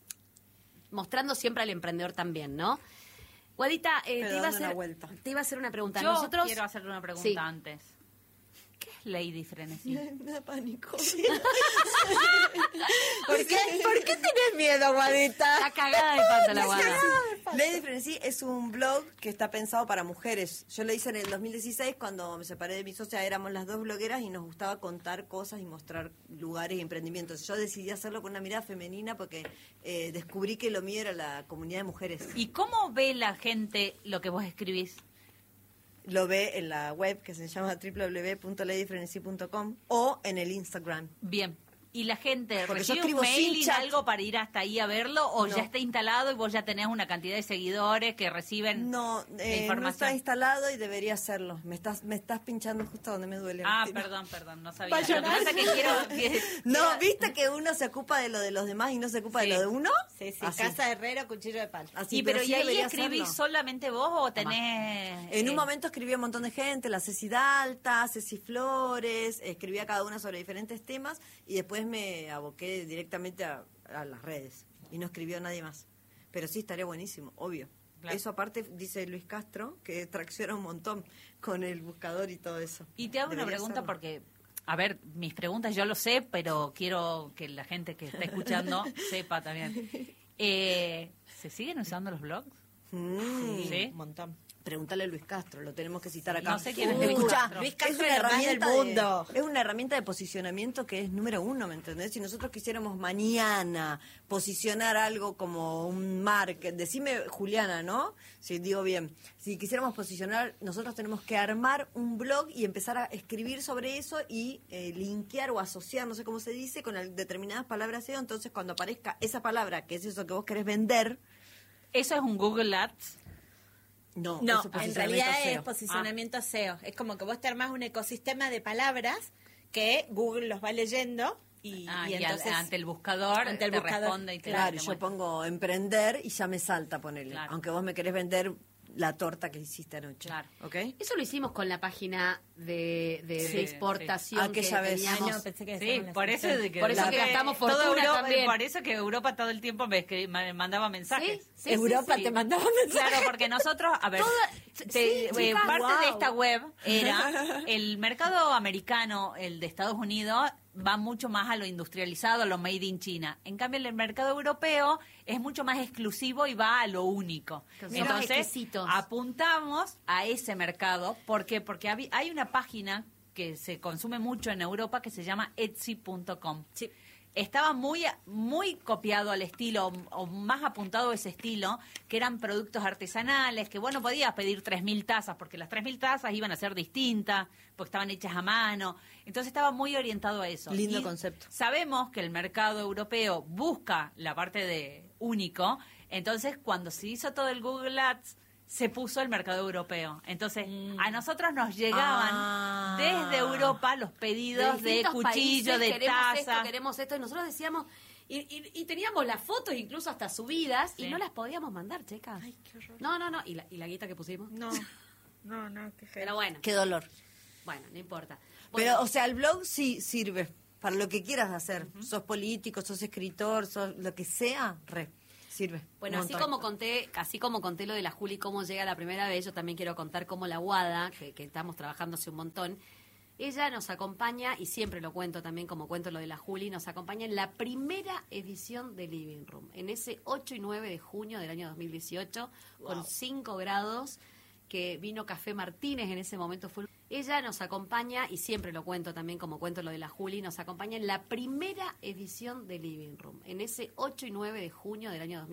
mostrando siempre al emprendedor también, ¿no? Guadita, te Pero iba a dando una hacer vuelta. te iba a hacer una pregunta. Yo Nosotros quiero hacerle una pregunta Sí. antes. ¿Qué es Lady Frenesí? Me da pánico. ¿Por qué tenés miedo, Guadita? Está cagada de pata la Guada. Lady Frenesí es un blog que está pensado para mujeres. Yo lo hice en el 2016 cuando me separé de mi socia, éramos las dos blogueras y nos gustaba contar cosas y mostrar lugares y emprendimientos. Yo decidí hacerlo con una mirada femenina porque descubrí que lo mío era la comunidad de mujeres. ¿Y cómo ve la gente lo que vos escribís? Lo ve en la web que se llama www.ladyfrenesí.com o en el Instagram. Bien. ¿Y la gente Porque yo recibe escribo un mail sin y chat. algo para ir hasta ahí a verlo o No. ya está instalado y vos ya tenés una cantidad de seguidores que reciben No, la no está información? instalado y debería hacerlo. Me estás pinchando justo donde me duele. Ah, Agustina. perdón, no sabía. Va a Lo que llorar. pasa es que quiero... No, ¿viste que uno se ocupa de lo de los demás y no se ocupa Sí. de lo de uno? Sí, sí, Así. casa de herrero, cuchillo de palo. Así, Sí, pero sí ¿y ahí debería escribís hacerlo. solamente vos o tenés...? En un momento escribía un montón de gente, la Ceci Dalta, Ceci Flores, escribía cada una sobre diferentes temas y después me aboqué directamente a las redes y no escribió nadie más. Pero sí, estaría buenísimo, obvio. Claro. Eso aparte, dice Luis Castro, que tracciona un montón con el buscador y todo eso. Y te hago una Debería pregunta hacerlo. porque, a ver, mis preguntas yo lo sé, pero quiero que la gente que está escuchando sepa también. ¿Se siguen usando los blogs? ¿Sí? Un montón. Pregúntale a Luis Castro, lo tenemos que citar acá. No sé quién es Luis Escuchá, Castro. Luis es Castro una es el más del herramienta mundo. es una herramienta de posicionamiento que es número uno, ¿me entendés? Si nosotros quisiéramos mañana posicionar algo como un market, decime Juliana, ¿no? Si digo bien, si quisiéramos posicionar, nosotros tenemos que armar un blog y empezar a escribir sobre eso y linkear o asociar, no sé cómo se dice, con determinadas palabras SEO. Entonces, cuando aparezca esa palabra, que es eso que vos querés vender, ¿Eso es un Google Ads? no, No, eso es en posicionamiento realidad es SEO. posicionamiento SEO. Es como que vos te armás un ecosistema de palabras que Google los va leyendo y entonces... ante el buscador ante el te buscador, responde y te Claro, te yo muestra. pongo emprender y ya me salta, ponele. Claro. Aunque vos me querés vender la torta que hiciste anoche. Claro. ¿Ok? Eso lo hicimos con la página de Sí, exportación sí. Aquella que vez. teníamos. Ah, no, pensé que Sí, estaban por las- eso, de que Por eso que gastamos toda fortuna Europa, también. Por eso que Europa todo el tiempo me mandaba mensajes. Sí, sí, Europa sí, sí. te mandaba mensajes. Claro, porque nosotros, a ver, Sí, chicas, parte de wow. esta web era el mercado americano, el de Estados Unidos, va mucho más a lo industrializado, a lo made in China. En cambio, el mercado europeo es mucho más exclusivo y va a lo único. Son Entonces, exquisitos. apuntamos a ese mercado. ¿Por qué? Porque hay una página que se consume mucho en Europa que se llama Etsy.com. Sí. estaba muy copiado al estilo, o más apuntado a ese estilo, que eran productos artesanales, que bueno, podías pedir 3.000 tazas, porque las 3.000 tazas iban a ser distintas, porque estaban hechas a mano. Entonces estaba muy orientado a eso. Lindo Y concepto. sabemos que el mercado europeo busca la parte de único, entonces cuando se hizo todo el Google Ads, se puso el mercado europeo. Entonces, a nosotros nos llegaban desde Europa los pedidos de distintos cuchillo, países, de taza. queremos esto, y nosotros decíamos, y teníamos las fotos incluso hasta subidas, Sí. y no las podíamos mandar, chicas. Ay, qué horror. No, y la guita que pusimos. No, qué feo. Pero bueno, Qué dolor. bueno, no importa. Pero, Bueno, o sea, el blog sí sirve para lo que quieras hacer. Sos político, sos escritor, sos lo que sea, sirve. Bueno, un así montón. como conté lo de la Juli, cómo llega la primera vez, yo también quiero contar cómo la Guada, que estamos trabajando hace un montón, ella nos acompaña, y siempre lo cuento también como cuento lo de la Juli, nos acompaña en la primera edición de Living Room, en ese 8 y 9 de junio del año 2018, con 5 grados, que vino Café Martínez, en ese momento fue... Ella nos acompaña, y siempre lo cuento también como cuento lo de la Juli, nos acompaña en la primera edición de Living Room, en ese 8 y 9 de junio del año 2018.